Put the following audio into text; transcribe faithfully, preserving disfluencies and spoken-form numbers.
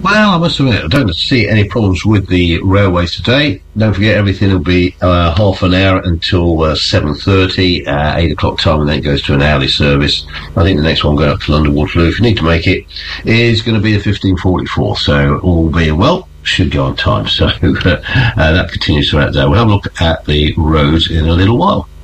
Well, I must admit, I don't see any problems with the railways today. Don't forget, everything will be uh, half an hour until uh, seven thirty, uh, eight o'clock time, and then it goes to an hourly service. I think the next one going up to London Waterloo, if you need to make it, is going to be the fifteen forty-four. So, all being well, should go on time. So, uh, that continues throughout the day. We'll have a look at the roads in a little while.